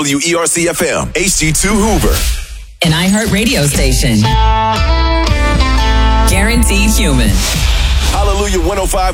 WERC FM, HD2 Hoover. An iHeart radio station. Guaranteed human. Hallelujah 105.